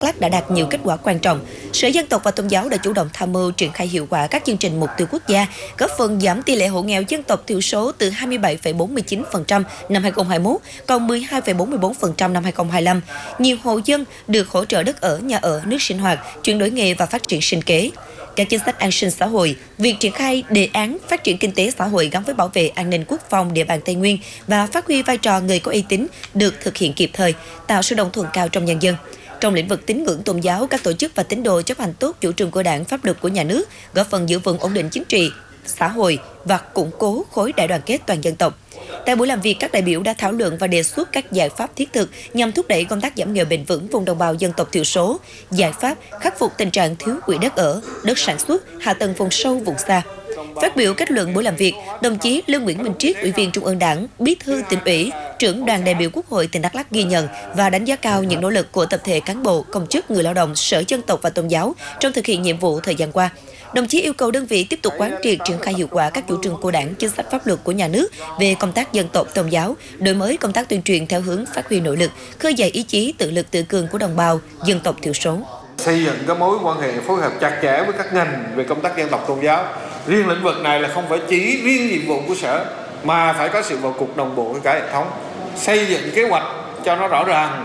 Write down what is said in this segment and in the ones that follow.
Lắc đã đạt nhiều kết quả quan trọng. Sở Dân tộc và Tôn giáo đã chủ động tham mưu triển khai hiệu quả các chương trình mục tiêu quốc gia, góp phần giảm tỷ lệ hộ nghèo dân tộc thiểu số từ 27,49% năm 2021 còn 12,44% năm 2025. Nhiều hộ dân được hỗ trợ đất ở, nhà ở, nước sinh hoạt, chuyển đổi nghề và phát triển sinh kế. Các chính sách an sinh xã hội, việc triển khai đề án phát triển kinh tế xã hội gắn với bảo vệ an ninh quốc phòng địa bàn Tây Nguyên và phát huy vai trò người có uy tín được thực hiện kịp thời, tạo sự đồng thuận cao trong nhân dân. Trong lĩnh vực tín ngưỡng tôn giáo, các tổ chức và tín đồ chấp hành tốt chủ trương của Đảng, pháp luật của nhà nước, góp phần giữ vững ổn định chính trị, xã hội và củng cố khối đại đoàn kết toàn dân tộc. Tại buổi làm việc, các đại biểu đã thảo luận và đề xuất các giải pháp thiết thực nhằm thúc đẩy công tác giảm nghèo bền vững vùng đồng bào dân tộc thiểu số, giải pháp khắc phục tình trạng thiếu quỹ đất ở, đất sản xuất, hạ tầng vùng sâu, vùng xa. Phát biểu kết luận buổi làm việc, đồng chí Lương Nguyễn Minh Triết, Ủy viên Trung ương Đảng, Bí thư Tỉnh ủy, trưởng đoàn đại biểu Quốc hội tỉnh Đắk Lắk ghi nhận và đánh giá cao những nỗ lực của tập thể cán bộ, công chức, người lao động, Sở Dân tộc và Tôn giáo trong thực hiện nhiệm vụ thời gian qua. Đồng chí yêu cầu đơn vị tiếp tục quán triệt triển khai hiệu quả các chủ trương của Đảng, chính sách pháp luật của nhà nước về công tác dân tộc tôn giáo, đổi mới công tác tuyên truyền theo hướng phát huy nội lực, khơi dậy ý chí tự lực tự cường của đồng bào dân tộc thiểu số. Xây dựng cái mối quan hệ phối hợp chặt chẽ với các ngành về công tác dân tộc tôn giáo. Riêng lĩnh vực này là không phải chỉ riêng nhiệm vụ của sở mà phải có sự vào cuộc đồng bộ với cả hệ thống, xây dựng kế hoạch cho nó rõ ràng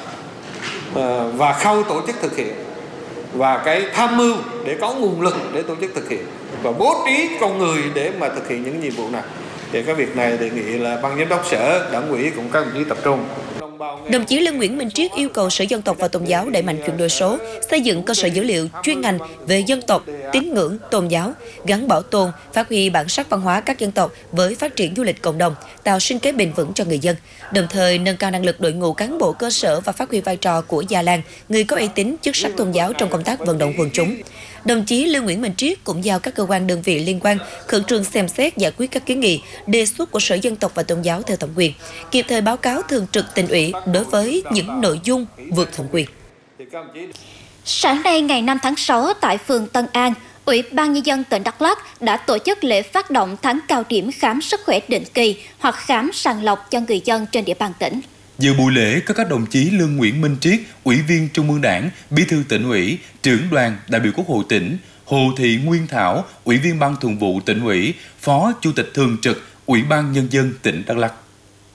và khâu tổ chức thực hiện và cái tham mưu để có nguồn lực để tổ chức thực hiện và bố trí con người để mà thực hiện những nhiệm vụ này. Thì cái việc này đề nghị là ban giám đốc sở, đảng ủy cũng các đồng chí tập trung. Đồng chí Lương Nguyễn Minh Triết yêu cầu Sở Dân tộc và Tôn giáo đẩy mạnh chuyển đổi số, xây dựng cơ sở dữ liệu chuyên ngành về dân tộc, tín ngưỡng, tôn giáo, gắn bảo tồn, phát huy bản sắc văn hóa các dân tộc với phát triển du lịch cộng đồng, tạo sinh kế bền vững cho người dân, đồng thời nâng cao năng lực đội ngũ cán bộ cơ sở và phát huy vai trò của già làng, người có uy tín, chức sắc tôn giáo trong công tác vận động quần chúng. Đồng chí Lương Nguyễn Minh Triết cũng giao các cơ quan đơn vị liên quan khẩn trương xem xét giải quyết các kiến nghị, đề xuất của Sở Dân tộc và Tôn giáo theo thẩm quyền, kịp thời báo cáo thường trực Tỉnh ủy đối với những nội dung vượt thẩm quyền. Sáng nay ngày 5 tháng 6 tại phường Tân An, Ủy ban Nhân dân tỉnh Đắk Lắk đã tổ chức lễ phát động tháng cao điểm khám sức khỏe định kỳ hoặc khám sàng lọc cho người dân trên địa bàn tỉnh. Dự buổi lễ có các đồng chí Lương Nguyễn Minh Triết, Ủy viên Trung ương Đảng, Bí thư Tỉnh ủy, trưởng đoàn đại biểu Quốc hội tỉnh, Hồ Thị Nguyên Thảo, Ủy viên Ban Thường vụ Tỉnh ủy, Phó Chủ tịch Thường trực Ủy ban Nhân dân tỉnh Đắk Lắk.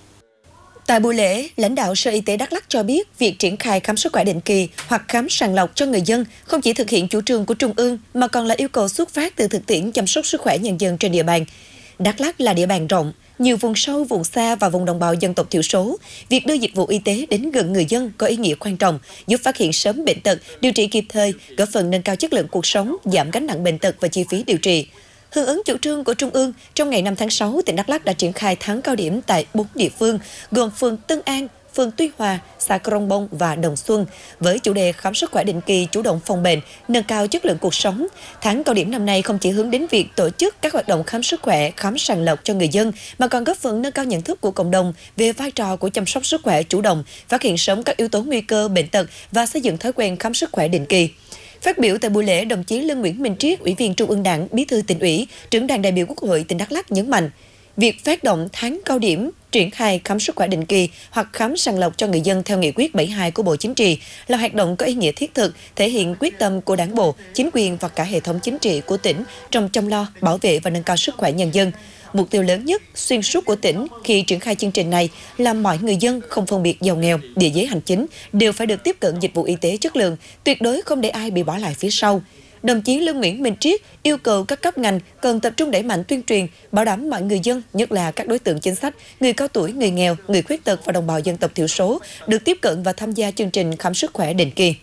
Tại buổi lễ, lãnh đạo Sở Y tế Đắk Lắk cho biết việc triển khai khám sức khỏe định kỳ hoặc khám sàng lọc cho người dân không chỉ thực hiện chủ trương của Trung ương mà còn là yêu cầu xuất phát từ thực tiễn chăm sóc sức khỏe nhân dân trên địa bàn. Đắk Lắk là địa bàn rộng, nhiều vùng sâu, vùng xa và vùng đồng bào dân tộc thiểu số. Việc đưa dịch vụ y tế đến gần người dân có ý nghĩa quan trọng, giúp phát hiện sớm bệnh tật, điều trị kịp thời, góp phần nâng cao chất lượng cuộc sống, giảm gánh nặng bệnh tật và chi phí điều trị. Hưởng ứng chủ trương của Trung ương, trong ngày 5 tháng 6, tỉnh Đắk Lắk đã triển khai tháng cao điểm tại 4 địa phương, gồm phường Tân An, phường Tuy Hòa, xã Crong Bông và Đồng Xuân, với chủ đề khám sức khỏe định kỳ, chủ động phòng bệnh, nâng cao chất lượng cuộc sống. Tháng cao điểm năm nay không chỉ hướng đến việc tổ chức các hoạt động khám sức khỏe, khám sàng lọc cho người dân, mà còn góp phần nâng cao nhận thức của cộng đồng về vai trò của chăm sóc sức khỏe chủ động, phát hiện sớm các yếu tố nguy cơ bệnh tật và xây dựng thói quen khám sức khỏe định kỳ. Phát biểu tại buổi lễ, đồng chí Lương Nguyễn Minh Triết, Ủy viên Trung ương Đảng, Bí thư Tỉnh ủy, trưởng đoàn đại biểu Quốc hội tỉnh Đắk Lắk nhấn mạnh, việc phát động tháng cao điểm triển khai khám sức khỏe định kỳ hoặc khám sàng lọc cho người dân theo nghị quyết 72 của Bộ Chính trị là hoạt động có ý nghĩa thiết thực, thể hiện quyết tâm của Đảng bộ, chính quyền và cả hệ thống chính trị của tỉnh trong chăm lo, bảo vệ và nâng cao sức khỏe nhân dân. Mục tiêu lớn nhất, xuyên suốt của tỉnh khi triển khai chương trình này là mọi người dân không phân biệt giàu nghèo, địa giới hành chính đều phải được tiếp cận dịch vụ y tế chất lượng, tuyệt đối không để ai bị bỏ lại phía sau. Đồng chí Lương Nguyễn Minh Triết yêu cầu các cấp ngành cần tập trung đẩy mạnh tuyên truyền, bảo đảm mọi người dân, nhất là các đối tượng chính sách, người cao tuổi, người nghèo, người khuyết tật và đồng bào dân tộc thiểu số được tiếp cận và tham gia chương trình khám sức khỏe định kỳ.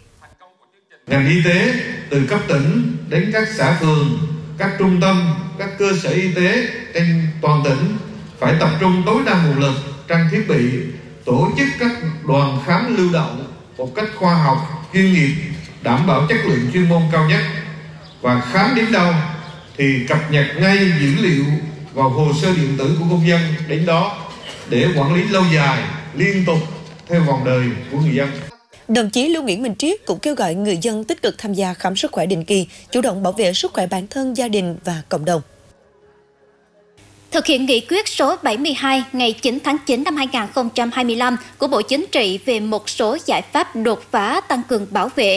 Ngành y tế từ cấp tỉnh đến các xã phường, các trung tâm, các cơ sở y tế trên toàn tỉnh phải tập trung tối đa nguồn lực, trang thiết bị, tổ chức các đoàn khám lưu động một cách khoa học, chuyên nghiệp, đảm bảo chất lượng chuyên môn cao nhất, và khám đến đâu thì cập nhật ngay dữ liệu vào hồ sơ điện tử của công dân đến đó để quản lý lâu dài, liên tục theo vòng đời của người dân. Đồng chí Lương Nguyễn Minh Triết cũng kêu gọi người dân tích cực tham gia khám sức khỏe định kỳ, chủ động bảo vệ sức khỏe bản thân, gia đình và cộng đồng. Thực hiện nghị quyết số 72 ngày 9 tháng 9 năm 2025 của Bộ Chính trị về một số giải pháp đột phá tăng cường bảo vệ